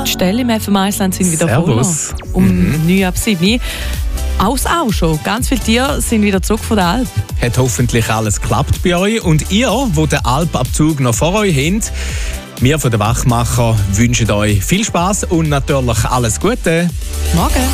Die Stellen im FM1 sind wieder Servus. voll. Um 9 ab 7. Auch schon. Ganz viele Tiere sind wieder zurück von der Alp. Hat hoffentlich alles geklappt bei euch. Und ihr, wo den Alpabzug noch vor euch habt, wir von den Wachmacher wünschen euch viel Spaß und natürlich alles Gute. Morgen.